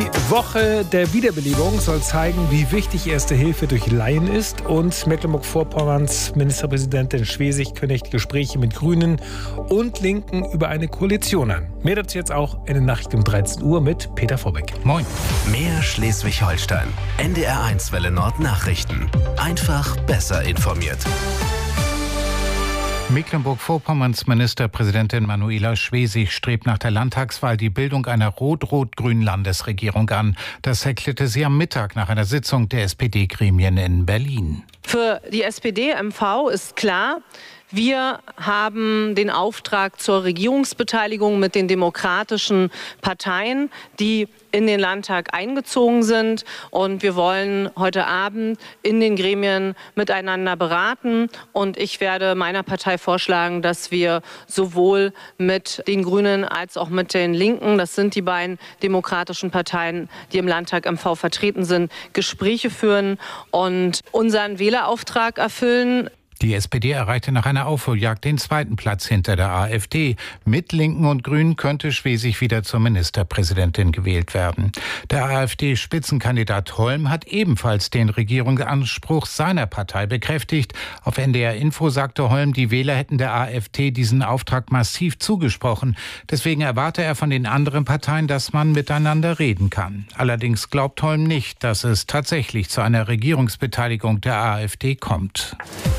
Die Woche der Wiederbelebung soll zeigen, wie wichtig Erste Hilfe durch Laien ist. Und Mecklenburg-Vorpommerns Ministerpräsidentin Schwesig kündigt Gespräche mit Grünen und Linken über eine Koalition an. Mehr dazu jetzt auch in den Nachrichten um 13 Uhr mit Peter Vorbeck. Moin. Mehr Schleswig-Holstein. NDR1 Welle Nord Nachrichten. Einfach besser informiert. Mecklenburg-Vorpommerns Ministerpräsidentin Manuela Schwesig strebt nach der Landtagswahl die Bildung einer rot-rot-grünen Landesregierung an. Das erklärte sie am Mittag nach einer Sitzung der SPD-Gremien in Berlin. Für die SPD-MV ist klar, wir haben den Auftrag zur Regierungsbeteiligung mit den demokratischen Parteien, die in den Landtag eingezogen sind. Und wir wollen heute Abend in den Gremien miteinander beraten. Und ich werde meiner Partei vorschlagen, dass wir sowohl mit den Grünen als auch mit den Linken, das sind die beiden demokratischen Parteien, die im Landtag MV vertreten sind, Gespräche führen und unseren Wählerauftrag erfüllen. Die SPD erreichte nach einer Aufholjagd den zweiten Platz hinter der AfD. Mit Linken und Grünen könnte Schwesig wieder zur Ministerpräsidentin gewählt werden. Der AfD-Spitzenkandidat Holm hat ebenfalls den Regierungsanspruch seiner Partei bekräftigt. Auf NDR Info sagte Holm, die Wähler hätten der AfD diesen Auftrag massiv zugesprochen. Deswegen erwarte er von den anderen Parteien, dass man miteinander reden kann. Allerdings glaubt Holm nicht, dass es tatsächlich zu einer Regierungsbeteiligung der AfD kommt.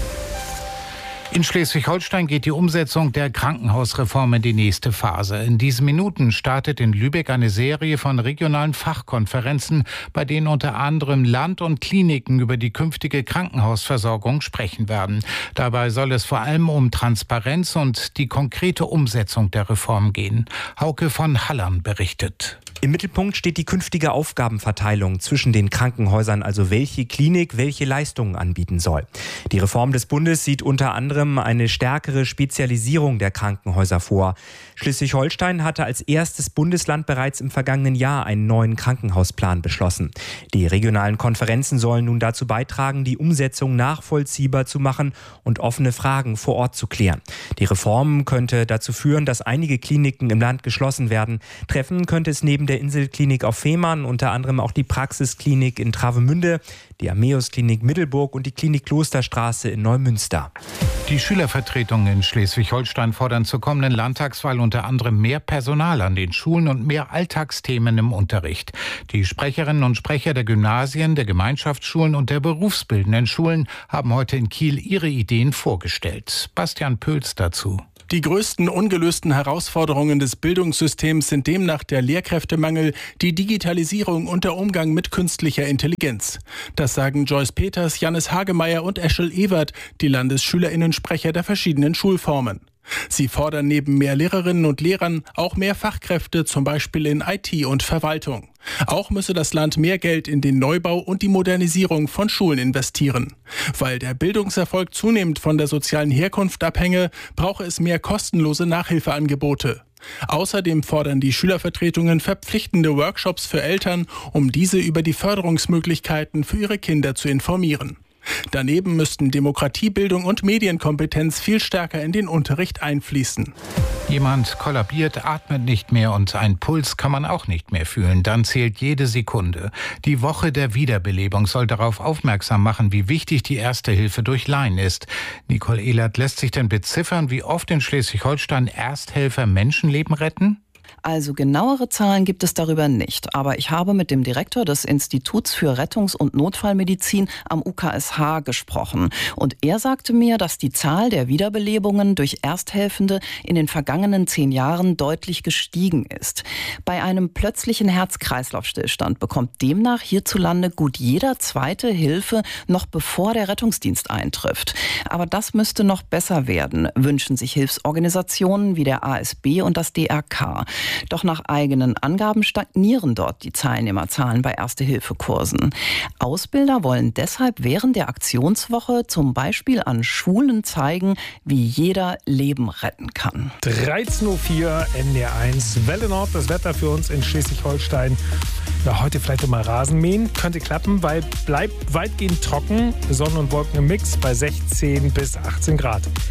In Schleswig-Holstein geht die Umsetzung der Krankenhausreform in die nächste Phase. In diesen Minuten startet in Lübeck eine Serie von regionalen Fachkonferenzen, bei denen unter anderem Land und Kliniken über die künftige Krankenhausversorgung sprechen werden. Dabei soll es vor allem um Transparenz und die konkrete Umsetzung der Reform gehen. Hauke von Hallern berichtet. Im Mittelpunkt steht die künftige Aufgabenverteilung zwischen den Krankenhäusern, also welche Klinik welche Leistungen anbieten soll. Die Reform des Bundes sieht unter anderem eine stärkere Spezialisierung der Krankenhäuser vor. Schleswig-Holstein hatte als erstes Bundesland bereits im vergangenen Jahr einen neuen Krankenhausplan beschlossen. Die regionalen Konferenzen sollen nun dazu beitragen, die Umsetzung nachvollziehbar zu machen und offene Fragen vor Ort zu klären. Die Reform könnte dazu führen, dass einige Kliniken im Land geschlossen werden. Treffen könnte es neben der Inselklinik auf Fehmarn unter anderem auch die Praxisklinik in Travemünde, die Ammäusklinik Middelburg und die Klinik Klosterstraße in Neumünster. Die Schülervertretungen in Schleswig-Holstein fordern zur kommenden Landtagswahl unter anderem mehr Personal an den Schulen und mehr Alltagsthemen im Unterricht. Die Sprecherinnen und Sprecher der Gymnasien, der Gemeinschaftsschulen und der berufsbildenden Schulen haben heute in Kiel ihre Ideen vorgestellt. Bastian Pöls dazu. Die größten ungelösten Herausforderungen des Bildungssystems sind demnach der Lehrkräftemangel, die Digitalisierung und der Umgang mit künstlicher Intelligenz. Das sagen Joyce Peters, Jannis Hagemeyer und Eschel Ewert, die LandesschülerInnen-Sprecher der verschiedenen Schulformen. Sie fordern neben mehr Lehrerinnen und Lehrern auch mehr Fachkräfte, zum Beispiel in IT und Verwaltung. Auch müsse das Land mehr Geld in den Neubau und die Modernisierung von Schulen investieren. Weil der Bildungserfolg zunehmend von der sozialen Herkunft abhänge, brauche es mehr kostenlose Nachhilfeangebote. Außerdem fordern die Schülervertretungen verpflichtende Workshops für Eltern, um diese über die Förderungsmöglichkeiten für ihre Kinder zu informieren. Daneben müssten Demokratiebildung und Medienkompetenz viel stärker in den Unterricht einfließen. Jemand kollabiert, atmet nicht mehr und einen Puls kann man auch nicht mehr fühlen. Dann zählt jede Sekunde. Die Woche der Wiederbelebung soll darauf aufmerksam machen, wie wichtig die Erste Hilfe durch Laien ist. Nicole Ehlert, lässt sich denn beziffern, wie oft in Schleswig-Holstein Ersthelfer Menschenleben retten? Also genauere Zahlen gibt es darüber nicht. Aber ich habe mit dem Direktor des Instituts für Rettungs- und Notfallmedizin am UKSH gesprochen. Und er sagte mir, dass die Zahl der Wiederbelebungen durch Ersthelfende in den vergangenen 10 Jahren deutlich gestiegen ist. Bei einem plötzlichen Herz-Kreislauf-Stillstand bekommt demnach hierzulande gut jeder zweite Hilfe, noch bevor der Rettungsdienst eintrifft. Aber das müsste noch besser werden, wünschen sich Hilfsorganisationen wie der ASB und das DRK. Doch nach eigenen Angaben stagnieren dort die Teilnehmerzahlen bei Erste-Hilfe-Kursen. Ausbilder wollen deshalb während der Aktionswoche zum Beispiel an Schulen zeigen, wie jeder Leben retten kann. 13.04 Uhr, NDR1 Welle Nord, das Wetter für uns in Schleswig-Holstein. Ja, heute vielleicht mal Rasen mähen, könnte klappen, weil bleibt weitgehend trocken, Sonne und Wolken im Mix bei 16 bis 18 Grad.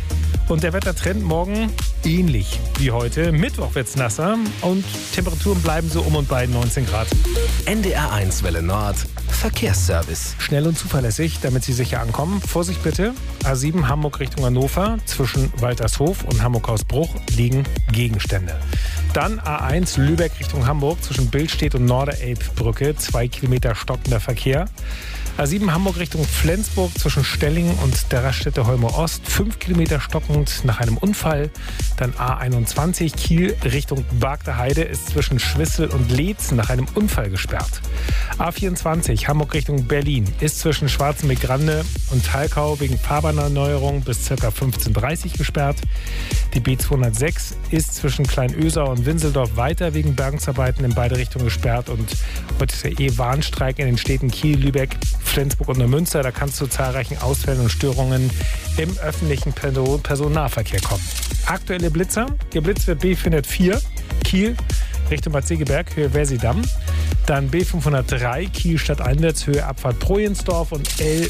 Und der Wettertrend morgen ähnlich wie heute. Mittwoch wird's nasser und Temperaturen bleiben so um und bei 19 Grad. NDR1 Welle Nord, Verkehrsservice. Schnell und zuverlässig, damit Sie sicher ankommen. Vorsicht bitte, A7 Hamburg Richtung Hannover. Zwischen Waltershof und Hamburg-Hausbruch liegen Gegenstände. Dann A1 Lübeck Richtung Hamburg zwischen Billstedt und Norderelbbrücke. 2 Kilometer stockender Verkehr. A7 Hamburg Richtung Flensburg zwischen Stellingen und der Raststätte Holme Ost. 5 Kilometer stockend nach einem Unfall. Dann A21 Kiel Richtung Bagder Heide ist zwischen Schwissel und Leetzen nach einem Unfall gesperrt. A24 Hamburg Richtung Berlin ist zwischen Schwarzenbeck-Grande und Thalkau wegen Fahrbahnerneuerung bis ca. 15:30 Uhr gesperrt. Die B206 ist zwischen Kleinösau und Winseldorf weiter wegen Bergungsarbeiten in beide Richtungen gesperrt. Und heute ist der Warnstreik in den Städten Kiel, Lübeck, Flensburg und Neumünster. Da kann es zu zahlreichen Ausfällen und Störungen im öffentlichen Personennahverkehr kommen. Aktuelle Blitzer. Geblitzt wird B404 Kiel Richtung Bad Segeberg, Höhe Wessi-Damm. Dann B503 Kiel stadteinwärts, Höhe Abfahrt Projensdorf und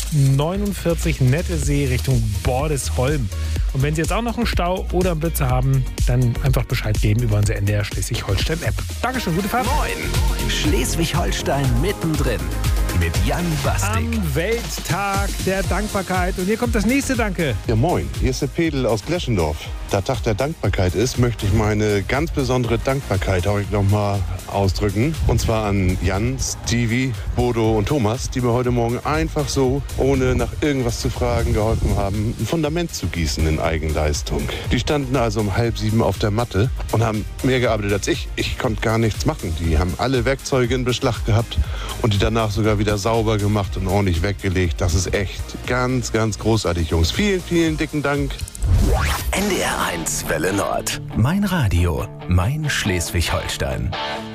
L49 Nettesee Richtung Bordesholm. Und wenn Sie jetzt auch noch einen Stau oder einen Blitzer haben, dann einfach Bescheid geben über unsere NDR Schleswig-Holstein-App. Dankeschön, gute Fahrt. 9. Schleswig-Holstein mittendrin mit Jan Bastik. Am Welttag der Dankbarkeit. Und hier kommt das nächste Danke. Ja, moin. Hier ist der Pedel aus Gleschendorf. Da Tag der Dankbarkeit ist, möchte ich meine ganz besondere Dankbarkeit heute nochmal ausdrücken. Und zwar an Jan, Stevie, Bodo und Thomas, die mir heute Morgen einfach so, ohne nach irgendwas zu fragen, geholfen haben, ein Fundament zu gießen in Eigenleistung. Die standen also um 6:30 auf der Matte und haben mehr gearbeitet als ich. Ich konnte gar nichts machen. Die haben alle Werkzeuge in Beschlag gehabt und die danach sogar wieder sauber gemacht und ordentlich weggelegt. Das ist echt ganz, ganz großartig, Jungs. Vielen, vielen dicken Dank. NDR1 Welle Nord. Mein Radio, mein Schleswig-Holstein.